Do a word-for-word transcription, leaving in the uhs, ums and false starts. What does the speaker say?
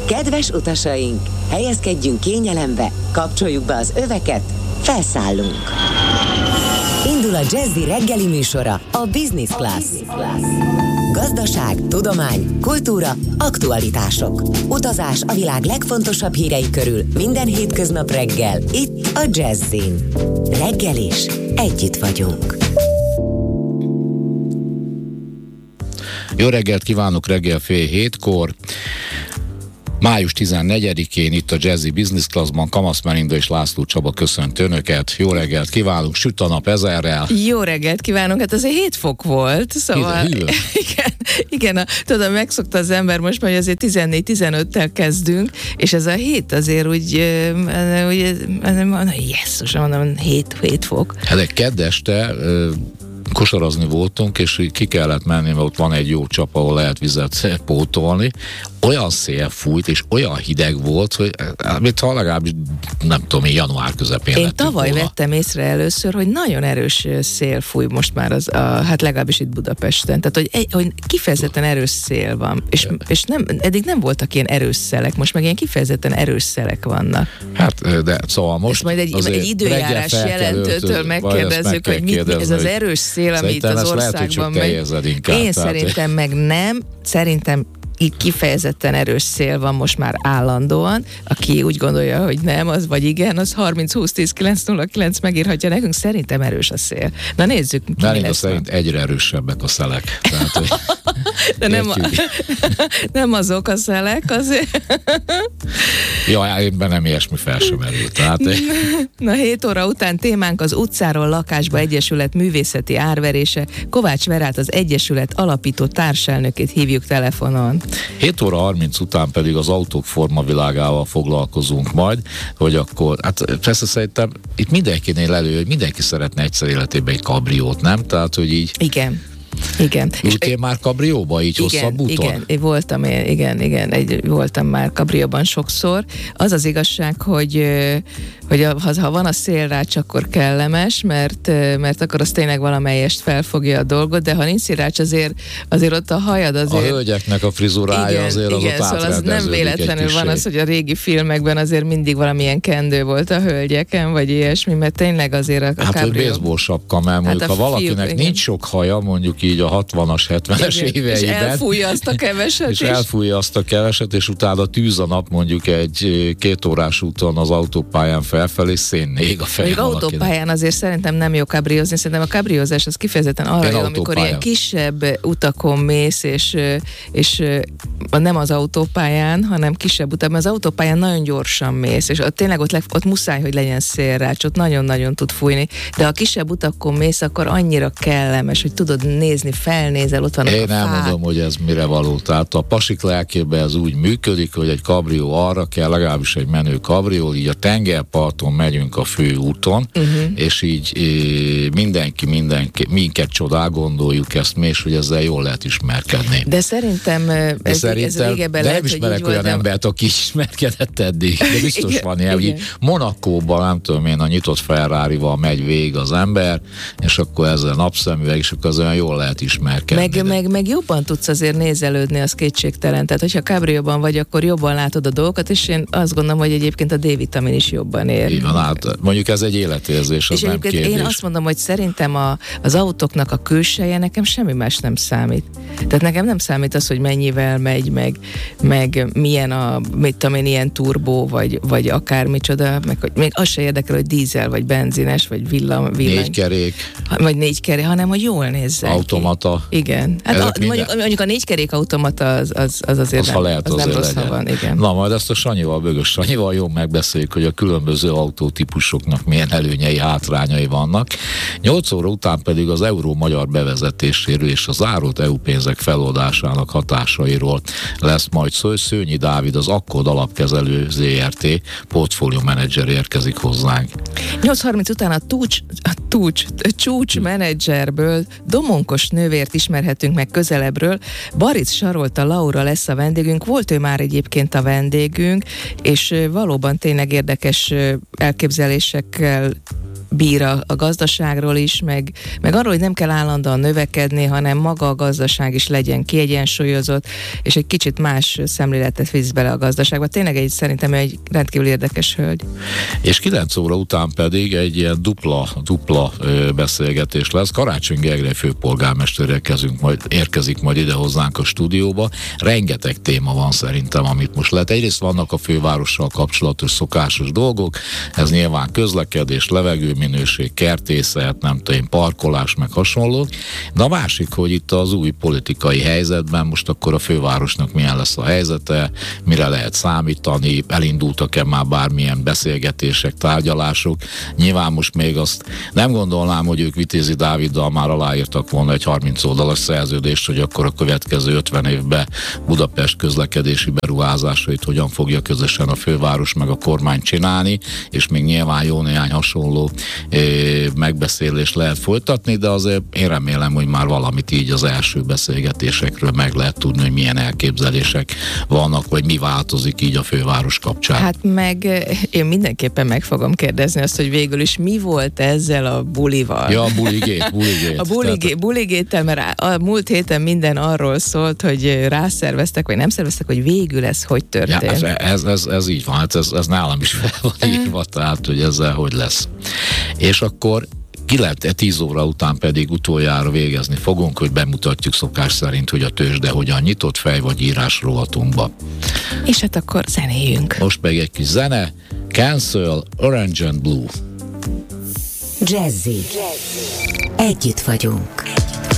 Kedves utasaink, helyezkedjünk kényelembe, kapcsoljuk be az öveket, felszállunk. Indul a Jazzy reggeli műsora, a Business Class. Gazdaság, tudomány, kultúra, aktualitások. Utazás a világ legfontosabb hírei körül minden hétköznap reggel, itt a Jazzyn. Reggel is együtt vagyunk. Jó reggelt kívánok, reggel fél hétkor. május tizennegyedikén itt a Jazzy Business Classban Kamasz Melinda és László Csaba köszönt önöket. Jó reggelt kívánunk, süt a nap ezerrel. Jó reggelt kívánunk, hát azért hét fok volt, szóval... Hidő, hidő. Igen, igen, a, tudom, megszokta az ember most már, hogy azért tizennégy-tizenöttel kezdünk, és ez a hét azért úgy, úgy jesszus, mondom, hét, hét fok. Hát egy kedd este kosarazni voltunk, és ki kellett menni, mert ott van egy jó csap, ahol lehet vizet pótolni. Olyan szél fújt, és olyan hideg volt, hogy mit ha legalábbis nem tudom, én január közepén Én tavaly volna. vettem észre először, hogy nagyon erős szél fúj most már, az, a, hát legalábbis itt Budapesten. Tehát, hogy, egy, hogy kifejezetten erős szél van. És, és nem, eddig nem voltak ilyen erős szelek, most meg ilyen kifejezetten erős szelek vannak. Hát, de szóval most... Ezt majd egy, egy időjárás jelentőtől megkérdezzük, hogy mit, ez az erős szél, ami itt az országban megy. Inkább, Én tehát, szerintem meg nem, szerintem itt kifejezetten erős szél van most már állandóan. Aki úgy gondolja, hogy nem, az vagy igen, az harminc húsz tíz kilenc nulla kilenc megírhatja nekünk, szerintem erős a szél. Na nézzük, ki mi lesz. Szerint egyre erősebbek a szelek. Tehát, hogy de nem, a, nem azok a szelek azért. Ja, én bennem ilyesmi fel sem erő. Tehát, Na, hét óra után témánk az utcáról lakásba Egyesület művészeti árverése. Kovács Verát, az Egyesület alapító társelnökét hívjuk telefonon. hét óra harminc után pedig az autók formavilágával foglalkozunk majd, hogy akkor, hát persze szerintem itt mindenkinél elő, hogy mindenki szeretne egyszer életében egy kabriót, nem? Tehát, hogy így... Igen. Igen. Ültél már kabrióba, így igen, hosszabb úton? Igen, én voltam, igen, igen, egy, voltam már kabrióban sokszor. Az az igazság, hogy, hogy a, ha van a szélrács, akkor kellemes, mert, mert akkor az tényleg valamelyest felfogja a dolgot, de ha nincs szélrács, azért, azért ott a hajad azért... A hölgyeknek a frizurája igen, azért az igen, ott szóval az nem véletlenül van az, hogy a régi filmekben azért mindig valamilyen kendő volt a hölgyeken, vagy ilyesmi, mert tényleg azért a, a hát, kabrió... hogy baseball sapka, mert mondjuk, hát ha valakinek fiúk, nincs sok haja, mondjuk így a hatvanas, hetvenes igen, éveiben. És elfújja azt a keveset és is. elfújja azt a keveset, és utána tűz a nap mondjuk egy két órás úton az autópályán felfelé, szénnég a fej. Autópályán azért szerintem nem jó kabriózni, szerintem a kabriózás az kifejezetten arra jó, amikor ilyen kisebb utakon mész, és, és nem az autópályán, hanem kisebb utakon, az autópályán nagyon gyorsan mész, és ott tényleg ott, le, ott muszáj, hogy legyen szélrács, ott nagyon-nagyon tud fújni, de ha kisebb utakon mész, akkor annyira kellemes, hogy tudod nézni, felnézel, ott vannak Én a fák. elmondom, hogy ez mire való. Tehát a pasik lelkében ez úgy működik, hogy egy kabrió arra kell, legalábbis egy menő kabrió, így a tengerparton megyünk a főúton, uh-huh. és így é, mindenki, mindenki, minket csodál, gondoljuk ezt mi, és hogy ezzel jól lehet ismerkedni. De szerintem ez, de szerintem, ez régebben de lehet, nem ismerek hogy olyan volt, embert, aki ismerkedett eddig, de biztos igen, van ilyen, hogy Monakóban, nem tudom én, a nyitott Ferrarival megy végig az ember, és akkor ezzel napszemüveg, és akkor az olyan jól lehet ismerkedni. Meg, meg, meg jobban tudsz azért nézelődni, az kétségtelen. Tehát, hogyha kabrióban vagy, akkor jobban látod a dolgokat, és én azt gondolom, hogy egyébként a D-vitamin is jobban ér. Így van, hát mondjuk ez egy életérzés, az és nem kérdés. Én azt mondom, hogy szerintem a, az autóknak a külseje nekem semmi más nem számít. Tehát nekem nem számít az, hogy mennyivel megy, meg, meg milyen a, mit tudom én, ilyen turbó, vagy, vagy akármicsoda, meg hogy még az se érdekel, hogy dízel, vagy benzines, vagy villam, villany. Négy kerék. Vagy négy kerék, hanem hogy jól nézzen Automata. ki. Igen. Hát a, mondjuk, mondjuk a négy kerék automata az, az, az azért az, nem, ha lehet, az azért nem rossz, legyen. Van, igen. Na, majd ezt a Sanyival, Bögös Sanyival jól megbeszéljük, hogy a különböző autótípusoknak milyen előnyei, hátrányai vannak. nyolc óra után pedig az euró-magyar bevezetéséről és a zárót é u pénzek feloldásának hatásairól lesz majd szó. Szőnyi Dávid, az Akkord Alapkezelő zé er té portfólió menedzser érkezik hozzánk. nyolc harminc után a, túcs, a, túcs, a csúcs menedzserből Domonkos nővért ismerhetünk meg közelebbről. Baric Sarolta Laura lesz a vendégünk, volt ő már egyébként a vendégünk, és valóban tényleg érdekes elképzelésekkel bír a, a gazdaságról is, meg, meg arról, hogy nem kell állandóan növekedni, hanem maga a gazdaság is legyen kiegyensúlyozott, és egy kicsit más szemléletet visz bele a gazdaságba. Tényleg egy, szerintem egy rendkívül érdekes hölgy. És kilenc óra után pedig egy ilyen dupla, dupla ö, beszélgetés lesz. Karácsony Gergely főpolgármester érkezünk majd, érkezik majd ide hozzánk a stúdióba. Rengeteg téma van szerintem, amit most lehet. Egyrészt vannak a fővárossal kapcsolatos szokásos dolgok, ez nyilván közlekedés, levegőminőség, kertészet, nem tudom, parkolás, meg hasonló. De a másik, hogy itt az új politikai helyzetben most akkor a fővárosnak milyen lesz a helyzete, mire lehet számítani, elindultak-e már bármilyen beszélgetések, tárgyalások. Nyilván most még azt nem gondolnám, hogy ők Vitézi Dáviddal már aláírtak volna egy harminc oldalas szerződést, hogy akkor a következő ötven évben Budapest közlekedési beruházásait hogyan fogja közösen a főváros meg a kormány csinálni, és még nyilván jó néhány hasonló eh, megbeszélést lehet folytatni, de azért én remélem, hogy már valamit így az első beszélgetésekről meg lehet tudni, hogy milyen elképzelések vannak, vagy mi változik így a főváros kapcsán. Hát meg én mindenképpen meg fogom kérdezni azt, hogy végül is mi volt ezzel a bulival. Ja, a buligét, buligét. A buligé, buligéttel, mert a múlt héten minden arról szólt, hogy rászerveztek, vagy nem szerveztek, hogy végül ez hogy történt. Ja, ez, ez, ez, ez így van, hát ez, ez nálam is fel van írva, tehát, hogy ezzel hogy lesz. És akkor kilenc-tíz óra után pedig utoljára végezni fogunk, hogy bemutatjuk szokás szerint, hogy a tőzsde hogyan nyitott, fej vagy írás rovatunkba. És hát akkor zenéljünk. Most meg egy kis zene, Cancel, Orange and Blue. Jazzy. Együtt vagyunk.